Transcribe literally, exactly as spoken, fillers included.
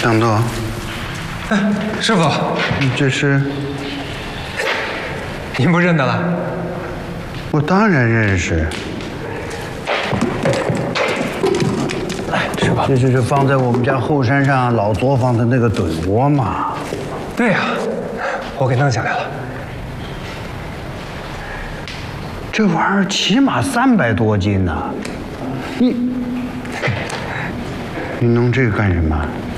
等等， 哎，师傅， 你这是？ 您不认得了？ 我当然认识。 哎，师傅， 这就是放在我们家后山上老作坊的那个炖锅嘛。 对呀、啊，我给弄下来了。 这玩意儿起码三百多斤呢、啊，你你弄这个干什么？